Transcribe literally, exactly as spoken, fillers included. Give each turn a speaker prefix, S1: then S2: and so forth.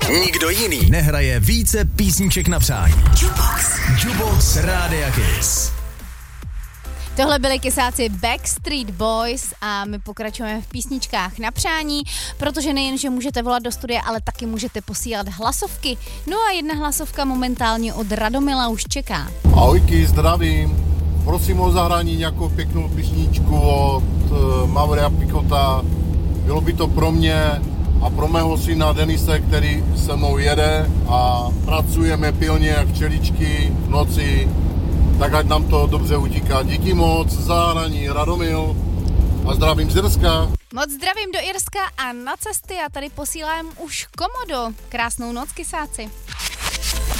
S1: Nikdo jiný nehraje více písniček na přání. Jukebox. Jukebox Rádia Kiss.
S2: Tohle byli Kissáci Backstreet Boys a my pokračujeme v písničkách na přání, protože nejen, že můžete volat do studia, ale taky můžete posílat hlasovky. No a jedna hlasovka momentálně od Radomila už čeká.
S3: Ahojky, zdravím. Prosím o zahrání nějakou pěknou písničku od uh, Mavria Pikota. Bylo by to pro mě a pro mého syna Denise, který se mnou jede a pracujeme pilně jak včeličky v noci, tak ať nám to dobře utíká. Díky moc, zahrání Radomil a zdravím z Irska.
S2: Moc zdravím do Irska a na cesty a tady posílám už Komodo. Krásnou noc, Kissáci.